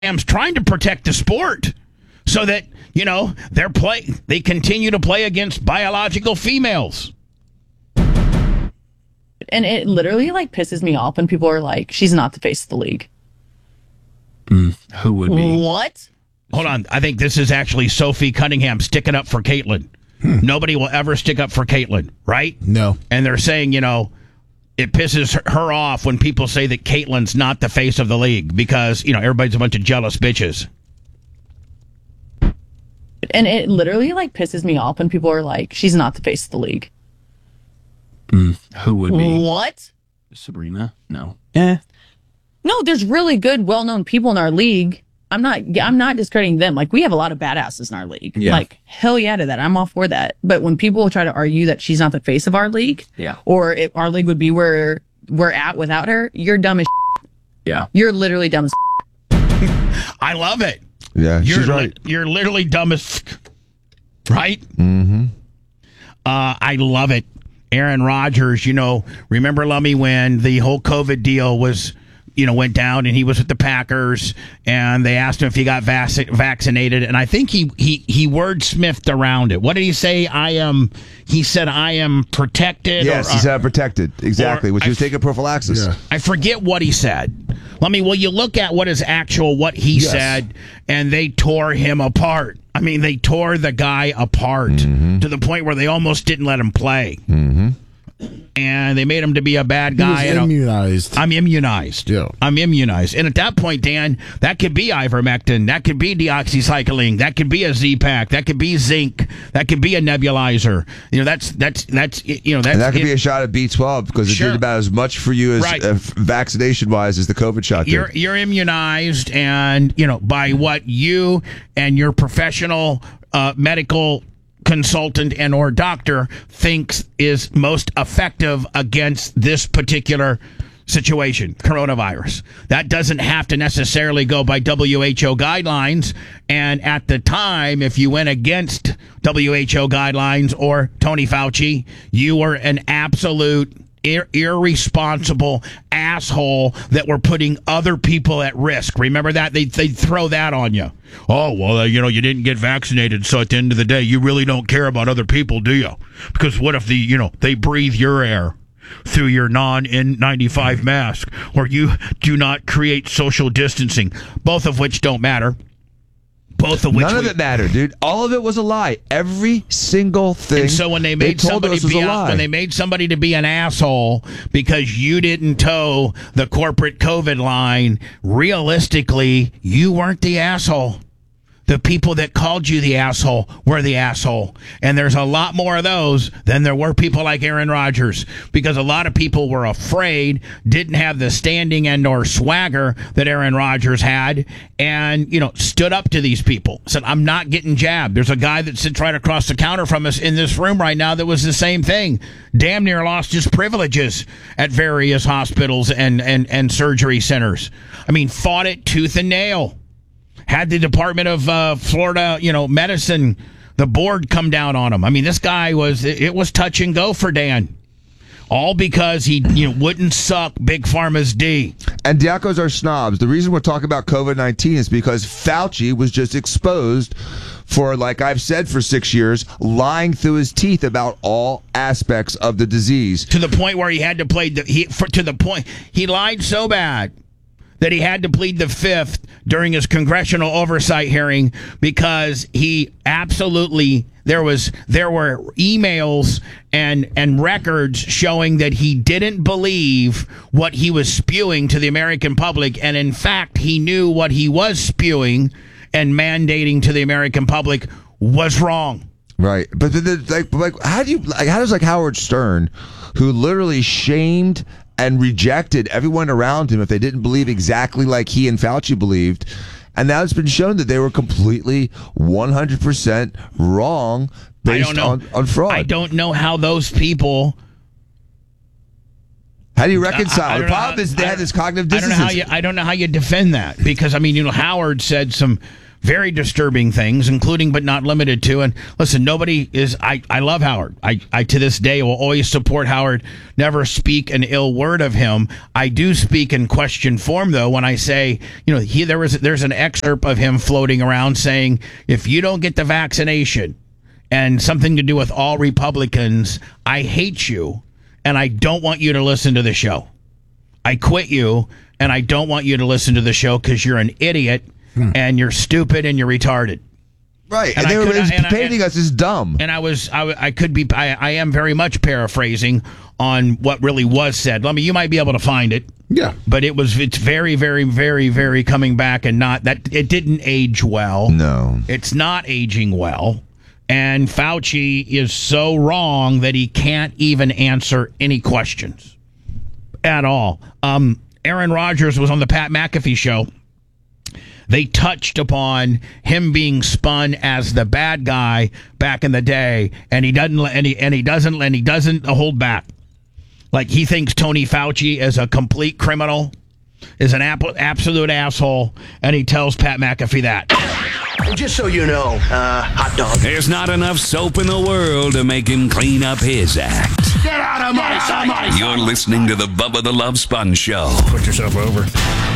Rams trying to protect the sport so that, they continue to play against biological females. And it literally pisses me off when people are like, she's not the face of the league. Who would be? What? Hold on. I think this is actually Sophie Cunningham sticking up for Caitlin. Nobody will ever stick up for Caitlin, right? No. And they're saying, it pisses her off when people say that Caitlin's not the face of the league because, everybody's a bunch of jealous bitches. And it literally pisses me off when people are like, she's not the face of the league. Who would be? What? Sabrina? No. No, there's really good, well-known people in our league. I'm not discrediting them. We have a lot of badasses in our league. Yeah. Hell yeah to that. I'm all for that. But when people try to argue that she's not the face of our league, or if our league would be where we're at without her, you're dumb as shit. Yeah. You're literally dumb as I love it. Yeah, she's right. You're literally dumb as right? Mm-hmm. I love it. Aaron Rodgers, remember, Lummy, when the whole COVID deal was, went down and he was with the Packers and they asked him if he got vaccinated. And I think he wordsmithed around it. What did he say? He said, I am protected. Yes, he said protected. Exactly, which he was taking prophylaxis. Yeah. I forget what he said. Lummy, will you look at what he said, and they tore him apart. I mean, they tore the guy apart to the point where they almost didn't let him play. Mm-hmm. And they made him to be a bad guy. He was immunized. I'm immunized. Yeah. I'm immunized. And at that point, Dan, that could be ivermectin. That could be deoxycycline. That could be a Z-Pack. That could be zinc. That could be a nebulizer. That's and that could be a shot of B12 because it did about as much for you as vaccination-wise as the COVID shot did. You're immunized, and by what you and your professional medical consultant and or doctor thinks is most effective against this particular situation, coronavirus. That doesn't have to necessarily go by WHO guidelines. And at the time, if you went against WHO guidelines or Tony Fauci, you were an absolute irresponsible asshole that were putting other people at risk. Remember that? They'd throw that on you. Oh, well, you didn't get vaccinated, so at the end of the day, you really don't care about other people, do you? Because what if they breathe your air through your non-N95 mask, or you do not create social distancing, both of which don't matter. None of it mattered, dude. All of it was a lie. Every single thing. And so when they made somebody to be an asshole because you didn't toe the corporate COVID line, realistically, you weren't the asshole. The people that called you the asshole were the asshole. And there's a lot more of those than there were people like Aaron Rodgers, because a lot of people were afraid, didn't have the standing and or swagger that Aaron Rodgers had, and, stood up to these people. Said, I'm not getting jabbed. There's a guy that sits right across the counter from us in this room right now that was the same thing. Damn near lost his privileges at various hospitals and surgery centers. I mean, fought it tooth and nail. Had the Department of Florida, medicine, the board come down on him. I mean, this guy it was touch and go for Dan. All because he wouldn't suck Big Pharma's D. And Diacos are snobs. The reason we're talking about COVID-19 is because Fauci was just exposed for, like I've said for 6 years, lying through his teeth about all aspects of the disease. To the point where he had to play he lied so bad that he had to plead the fifth during his congressional oversight hearing because he absolutely there were emails and records showing that he didn't believe what he was spewing to the American public, and in fact he knew what he was spewing and mandating to the American public was wrong. Right, but how does Howard Stern, who literally shamed and rejected everyone around him if they didn't believe exactly like he and Fauci believed. And now it's been shown that they were completely 100% wrong based on fraud. I don't know how those people... How do you reconcile? The problem is they have this cognitive dissonance. I don't know how you defend that, because, Howard said some very disturbing things, including but not limited to. And listen, nobody is. I love Howard. I to this day will always support Howard. Never speak an ill word of him. I do speak in question form, though, when I say, there's an excerpt of him floating around saying, if you don't get the vaccination and something to do with all Republicans, I hate you and I don't want you to listen to the show. I quit you and I don't want you to listen to the show because you're an idiot. And you're stupid and you're retarded. Right. And they were painting us as dumb. And I am very much paraphrasing on what really was said. You might be able to find it. Yeah. But it's very, very, very, very coming back and not that it didn't age well. No. It's not aging well. And Fauci is so wrong that he can't even answer any questions at all. Aaron Rodgers was on the Pat McAfee show. They touched upon him being spun as the bad guy back in the day, and he doesn't hold back. Like, he thinks Tony Fauci is a complete criminal, is an absolute asshole, and he tells Pat McAfee that. And just so you know, hot dog. There's not enough soap in the world to make him clean up his act. Get out of my sight. You're listening to the Bubba the Love Sponge Show. Put yourself over.